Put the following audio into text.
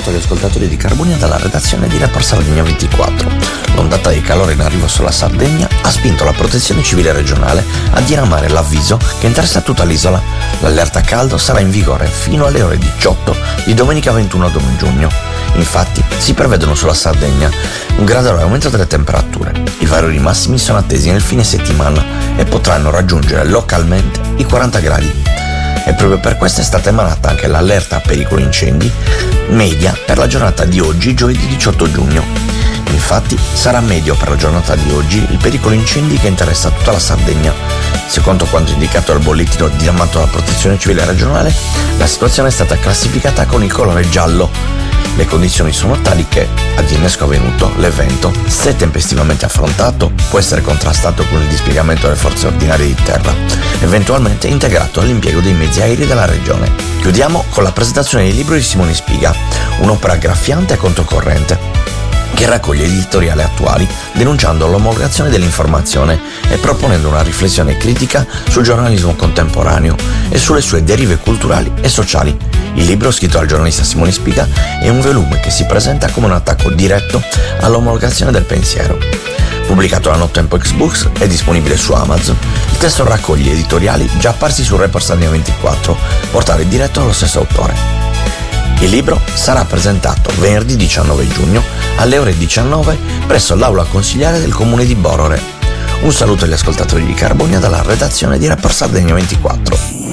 saluto agli ascoltatori di Carbonia dalla redazione di Report Sardegna 24. L'ondata di calore in arrivo sulla Sardegna ha spinto la Protezione Civile regionale a diramare l'avviso che interessa tutta l'isola. L'allerta caldo sarà in vigore fino alle ore 18 di domenica 21 giugno. Infatti si prevedono sulla Sardegna un graduale aumento delle temperature. I valori massimi sono attesi nel fine settimana e potranno raggiungere localmente i 40 gradi. E proprio per questo è stata emanata anche l'allerta a pericolo incendi media per la giornata di oggi, giovedì 18 giugno. Infatti sarà medio per la giornata di oggi il pericolo incendi che interessa tutta la Sardegna. Secondo quanto indicato dal bollettino diramato dalla Protezione Civile regionale, la situazione è stata classificata con il colore giallo. Le condizioni sono tali che, ad innesco avvenuto, l'evento, se tempestivamente affrontato, può essere contrastato con il dispiegamento delle forze ordinarie di terra, eventualmente integrato all'impiego dei mezzi aerei della regione. Chiudiamo con la presentazione del libro di Simone Spiga, un'opera graffiante e controcorrente, che raccoglie gli editoriali attuali denunciando l'omologazione dell'informazione e proponendo una riflessione critica sul giornalismo contemporaneo e sulle sue derive culturali e sociali. Il libro, scritto dal giornalista Simone Spiga, è un volume che si presenta come un attacco diretto all'omologazione del pensiero. Pubblicato da No Tempo X Books, è disponibile su Amazon. Il testo raccoglie editoriali già apparsi su Report Sardegna 24, portale diretto dallo stesso autore. Il libro sarà presentato venerdì 19 giugno alle ore 19 presso l'aula consigliare del comune di Borore. Un saluto agli ascoltatori di Carbonia dalla redazione di Report Sardegna 24.